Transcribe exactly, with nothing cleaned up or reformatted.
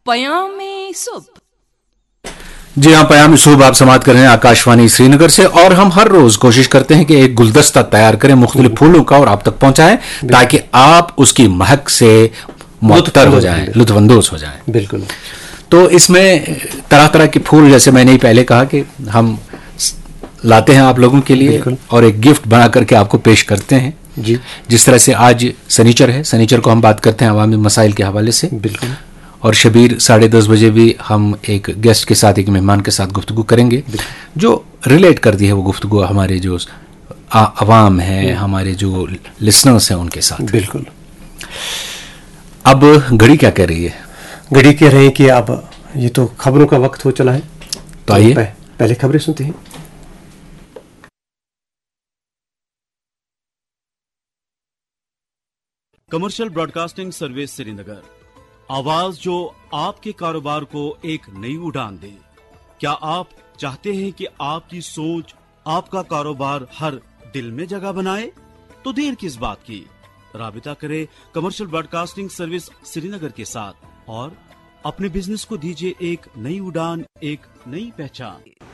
पयामे सुबह। जी हाँ, पयामी सुबह आप समाप्त कर रहे हैं आकाशवाणी श्रीनगर से, और हम हर रोज कोशिश करते हैं कि एक गुलदस्ता तैयार करें मुख्तलिफ फूलों का और आप तक पहुंचाएं ताकि आप उसकी महक से मुअत्तर हो जाएं, लुत्फानंदोज हो जाएं। बिल्कुल। तो इसमें तरह तरह के फूल, जैसे मैंने ही पहले कहा कि हम लाते हैं आप लोगों के लिए और एक गिफ्ट बना करके आपको पेश करते हैं जी। जिस तरह से आज सनीचर है, सनीचर को हम बात करते हैं अवामी मसाइल के हवाले से। बिल्कुल। और शबीर साढ़े दस बजे भी हम एक गेस्ट के साथ, एक मेहमान के साथ गुफ्तगू करेंगे जो रिलेट करती है वो गुफ्तगू हमारे जो अवाम है, हमारे जो लिसनर्स हैं उनके साथ। बिल्कुल। अब घड़ी क्या कह रही है? घड़ी कह रहे हैं कि अब ये तो खबरों का वक्त हो चला है, तो आइए पहले खबरें सुनते हैं। कमर्शियल ब्रॉडकास्टिंग सर्विस श्रीनगर, आवाज जो आपके कारोबार को एक नई उड़ान दे। क्या आप चाहते हैं कि आपकी सोच आपका कारोबार हर दिल में जगह बनाए? तो देर किस बात की, राबिता करें कमर्शियल ब्रॉडकास्टिंग सर्विस श्रीनगर के साथ और अपने बिजनेस को दीजिए एक नई उड़ान, एक नई पहचान।